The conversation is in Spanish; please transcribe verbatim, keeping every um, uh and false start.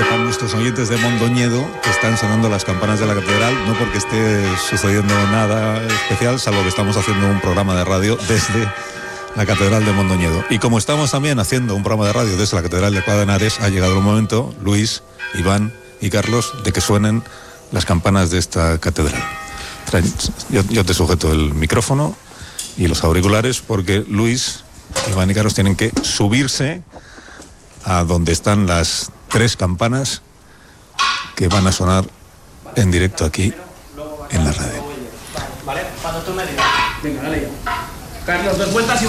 sepan nuestros oyentes de Mondoñedo que están sonando las campanas de la catedral, no porque esté sucediendo nada especial, salvo que estamos haciendo un programa de radio desde la catedral de Mondoñedo. Y como estamos también haciendo un programa de radio desde la catedral de Alcalá de Henares, ha llegado el momento, Luis, Iván y Carlos, de que suenen las campanas de esta catedral. Yo, yo te sujeto el micrófono y los auriculares porque Luis, Iván y Carlos tienen que subirse a donde están las tres campanas que van a sonar en directo aquí en la radio. Vale, cuando tú me digas. Venga, dale ya. Carlos, dos vueltas y